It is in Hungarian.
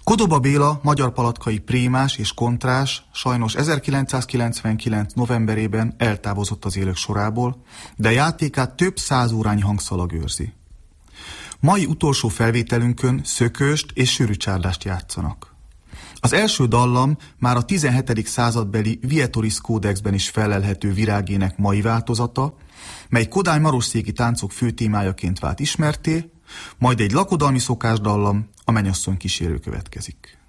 Kodoba Béla magyar palatkai prémás és kontrás sajnos 1999. novemberében eltávozott az élők sorából, de játékát több 100 órányi hangszalag őrzi. Mai utolsó felvételünkön Szököst és Sűrűcsárdást játszanak. Az első dallam már a 17. századbeli Vietoris kódexben is felelhető virágének mai változata, mely Kodály marosszéki táncok fő témájaként vált ismertté, majd egy lakodalmi szokásdallam, a Mennyasszony kísérő következik.